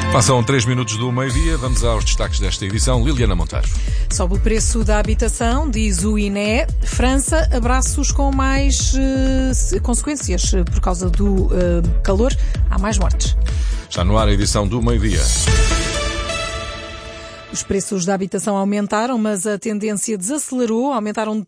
Passam 3 minutos do meio-dia, vamos aos destaques desta edição. Liliana Monteiro. Sobe o preço da habitação, diz o INE. França, abraços com mais consequências por causa do calor. Há mais mortes. Está no ar a edição do meio-dia. Os preços da habitação aumentaram, mas a tendência desacelerou. Aumentaram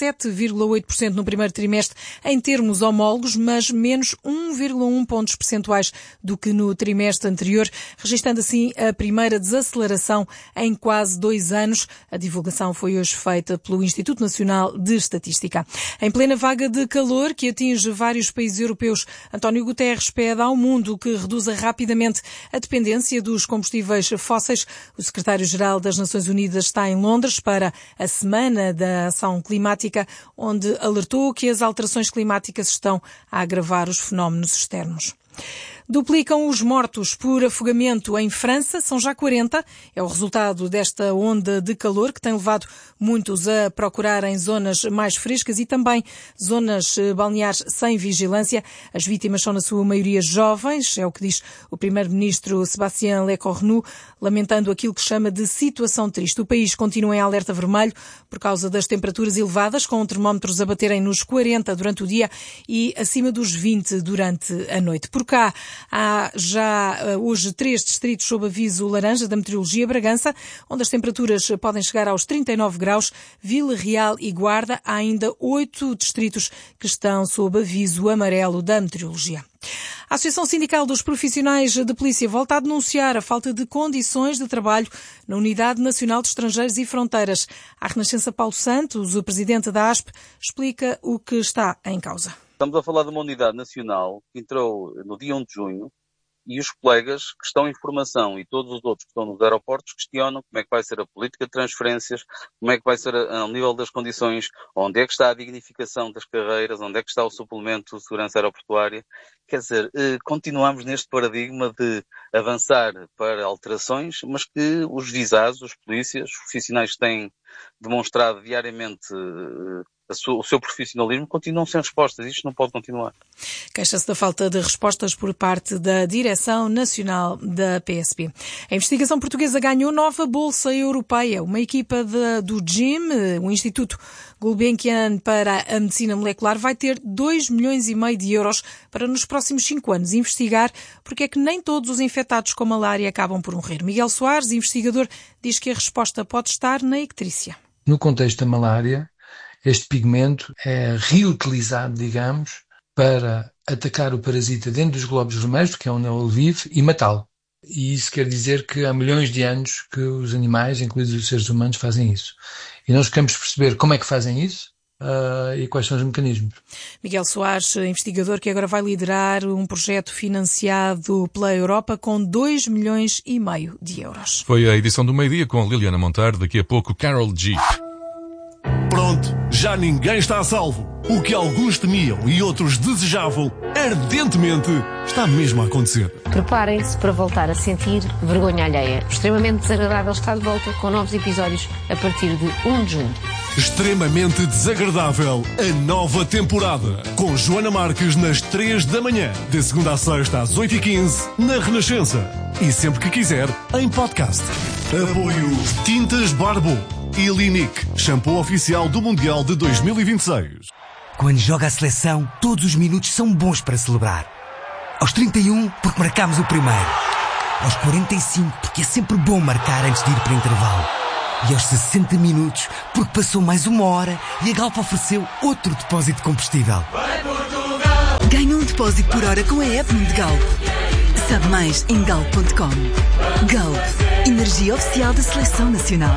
17,8% no primeiro trimestre em termos homólogos, mas menos 1,1 pontos percentuais do que no trimestre anterior, registrando assim a primeira desaceleração em quase 2 anos. A divulgação foi hoje feita pelo Instituto Nacional de Estatística. Em plena vaga de calor que atinge vários países europeus, António Guterres pede ao mundo que reduza rapidamente a dependência dos combustíveis fósseis. O secretário-geral das Nações Unidas está em Londres para a Semana da Ação Climática, onde alertou que as alterações climáticas estão a agravar os fenómenos externos. Duplicam os mortos por afogamento em França, são já 40. É o resultado desta onda de calor que tem levado muitos a procurar em zonas mais frescas e também zonas balneares sem vigilância. As vítimas são na sua maioria jovens, é o que diz o primeiro-ministro Sébastien Lecornu, lamentando aquilo que chama de situação triste. O país continua em alerta vermelho por causa das temperaturas elevadas, com termómetros a baterem nos 40 durante o dia e acima dos 20 durante a noite. Por cá, há já hoje 3 distritos sob aviso laranja da meteorologia: Bragança, onde as temperaturas podem chegar aos 39 graus, Vila Real e Guarda. Há ainda 8 distritos que estão sob aviso amarelo da meteorologia. A Associação Sindical dos Profissionais de Polícia volta a denunciar a falta de condições de trabalho na Unidade Nacional de Estrangeiros e Fronteiras. A Renascença Paulo Santos, o presidente da ASP, explica o que está em causa. Estamos a falar de uma unidade nacional que entrou no dia 1 de junho e os colegas que estão em formação e todos os outros que estão nos aeroportos questionam como é que vai ser a política de transferências, como é que vai ser ao nível das condições, onde é que está a dignificação das carreiras, onde é que está o suplemento de segurança aeroportuária. Quer dizer, continuamos neste paradigma de avançar para alterações, mas que os visados, os polícias, os profissionais têm demonstrado diariamente o seu profissionalismo, continuam sem respostas. Isto não pode continuar. Queixa-se da falta de respostas por parte da Direção Nacional da PSP. A investigação portuguesa ganhou nova bolsa europeia. Uma equipa do GIM, o Instituto Gulbenkian para a Medicina Molecular, vai ter 2,5 milhões de euros para nos próximos 5 anos investigar porque é que nem todos os infectados com malária acabam por morrer. Miguel Soares, investigador, diz que a resposta pode estar na icterícia. No contexto da malária, este pigmento é reutilizado, digamos, para atacar o parasita dentro dos glóbulos vermelhos, que é onde ele vive, e matá-lo. E isso quer dizer que há milhões de anos que os animais, incluindo os seres humanos, fazem isso. E nós queremos perceber como é que fazem isso e quais são os mecanismos. Miguel Soares, investigador que agora vai liderar um projeto financiado pela Europa com 2,5 milhões de euros. Foi a edição do meio-dia com Liliana Monteiro. Daqui a pouco, Carol G. Pronto, já ninguém está a salvo. O que alguns temiam e outros desejavam ardentemente está mesmo a acontecer. Preparem-se para voltar a sentir vergonha alheia. Extremamente Desagradável está de volta com novos episódios a partir de 1 de junho. Extremamente Desagradável, a nova temporada. Com Joana Marques nas 3 da manhã, de segunda a sexta às 8h15, na Renascença. E sempre que quiser, em podcast. Apoio Tintas Barbo e Linique, shampoo oficial do Mundial de 2026. Quando joga a seleção, todos os minutos são bons para celebrar. Aos 31, porque marcámos o primeiro. Aos 45, porque é sempre bom marcar antes de ir para o intervalo. E aos 60 minutos, porque passou mais 1 hora e a Galp ofereceu outro depósito de combustível. Ganhe um depósito por hora com a app de Galp. Sabe mais em galp.com. Galp, energia oficial da Seleção Nacional.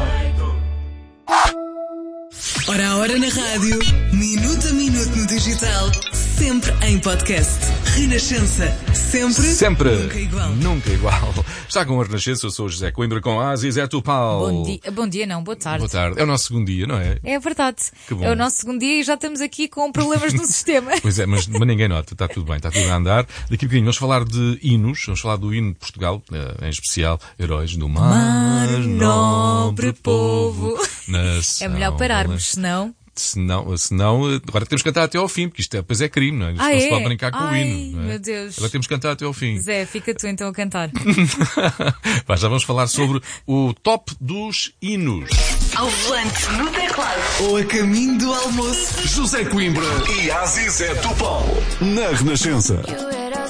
Hora a hora na rádio, minuto a minuto no digital, sempre em podcast. Renascença, sempre. Nunca igual. Está com a Renascença, eu sou o José Coimbra com a Asi Zé Tupal. Bom dia não, boa tarde. Boa tarde. É o nosso segundo dia, não é? É verdade. Que bom. É o nosso segundo dia e já estamos aqui com problemas no sistema. Pois é, mas ninguém nota, está tudo bem, está tudo a andar. Daqui a bocadinho vamos falar de hinos, vamos falar do hino de Portugal, em especial Heróis do Mar, nobre povo. Nação. É melhor pararmos, senão... Se não, agora temos que cantar até ao fim, porque isto depois é crime, não é? Não se pode brincar com o hino. Não é? Meu Deus. Agora temos que cantar até ao fim. Zé, fica tu então a cantar. Já vamos falar sobre o top dos hinos. Ao volante, no teclado. Ou a caminho do almoço. José Coimbra e Azizé Topal na Renascença.